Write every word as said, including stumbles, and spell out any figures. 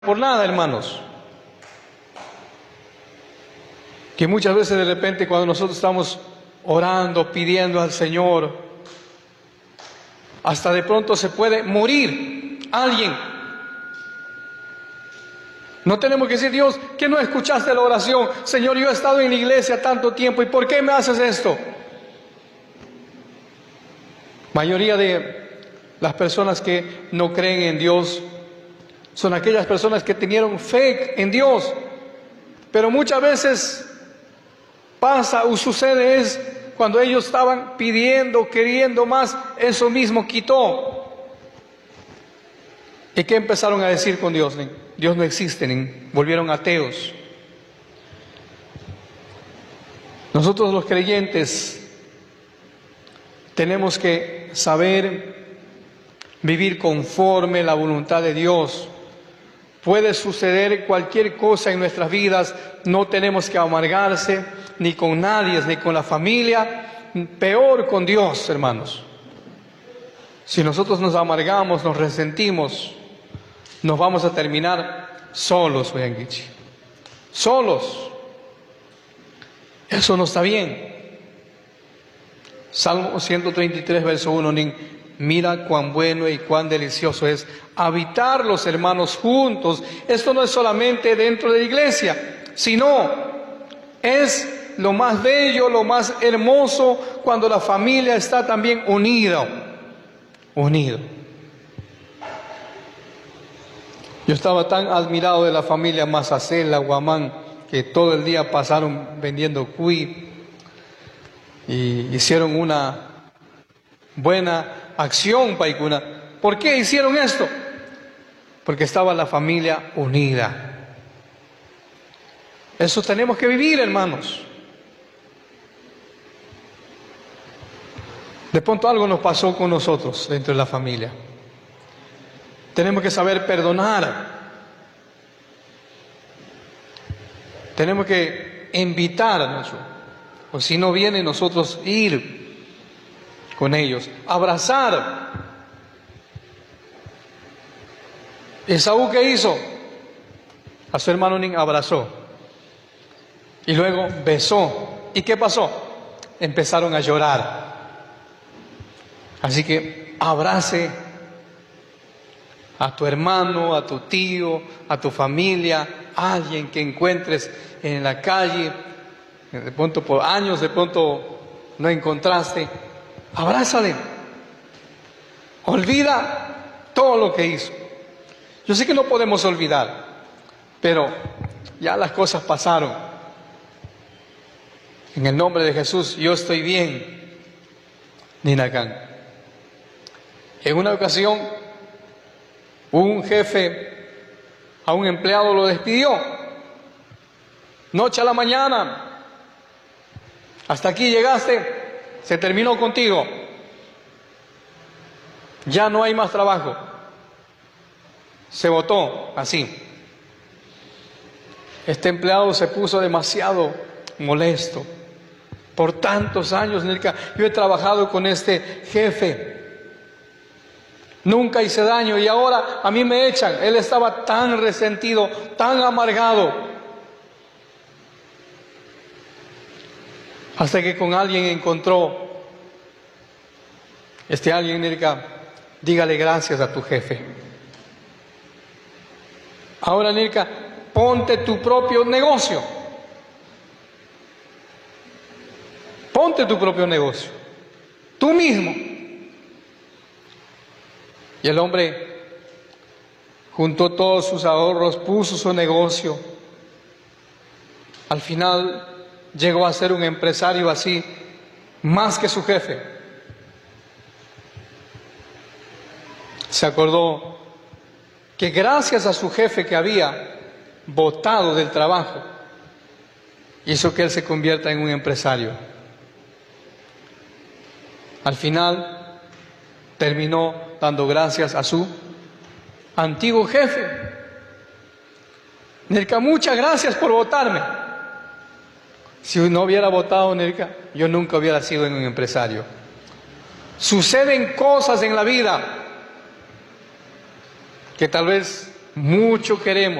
por nada, hermanos. Que muchas veces de repente cuando nosotros estamos orando, pidiendo al Señor, hasta de pronto se puede morir alguien. No tenemos que decir, Dios, que no escuchaste la oración. Señor, yo he estado en la iglesia tanto tiempo, ¿y por qué me haces esto? Mayoría de las personas que no creen en Dios son aquellas personas que tenieron fe en Dios, pero muchas veces pasa o sucede es cuando ellos estaban pidiendo, queriendo más, eso mismo quitó. ¿Y qué empezaron a decir con Dios? Dios no existe, volvieron ateos. Nosotros los creyentes tenemos que saber vivir conforme la voluntad de Dios. Puede suceder cualquier cosa en nuestras vidas, no tenemos que amargarse ni con nadie, ni con la familia, peor con Dios, hermanos. Si nosotros nos amargamos, nos resentimos, nos vamos a terminar solos, Oyanguichi. Solos. Eso no está bien. Salmo ciento treinta y tres, verso uno, mira cuán bueno y cuán delicioso es habitar los hermanos juntos. Esto no es solamente dentro de la iglesia, sino es lo más bello, lo más hermoso cuando la familia está también unida, unido. Yo estaba tan admirado de la familia Mazacela, Guamán, que todo el día pasaron vendiendo cuy y hicieron una buena acción, Paicuna. ¿Por qué hicieron esto? Porque estaba la familia unida. Eso tenemos que vivir, hermanos. De pronto algo nos pasó con nosotros dentro de la familia. Tenemos que saber perdonar. Tenemos que invitar a nosotros, o si no viene nosotros ir con ellos, abrazar. Esaú, ¿qué hizo? A su hermano Nin abrazó y luego besó. ¿Y qué pasó? Empezaron a llorar. Así que abrace a tu hermano, a tu tío, a tu familia, a alguien que encuentres en la calle, de pronto por años, de pronto no encontraste. Abrázale. Olvida todo lo que hizo. Yo sé que no podemos olvidar, pero ya las cosas pasaron. En el nombre de Jesús, yo estoy bien. Ninacán. En una ocasión, un jefe a un empleado lo despidió. Noche a la mañana. Hasta aquí llegaste, se terminó contigo. Ya no hay más trabajo. Se votó así. Este empleado se puso demasiado molesto. Por tantos años, Nilka, yo he trabajado con este jefe. Nunca hice daño y ahora a mí me echan. Él estaba tan resentido, tan amargado. Hasta que con alguien encontró. Este alguien, Nilka, dígale gracias a tu jefe. Ahora, Nilka, ponte tu propio negocio. Ponte tu propio negocio. Tú mismo. Y el hombre juntó todos sus ahorros, puso su negocio. Al final llegó a ser un empresario así, más que su jefe. Se acordó que gracias a su jefe que había botado del trabajo, hizo que él se convierta en un empresario. Al final terminó dando gracias a su antiguo jefe. Nilka, muchas gracias por votarme. Si no hubiera votado, Nilka, yo nunca hubiera sido un empresario. Suceden cosas en la vida que tal vez mucho queremos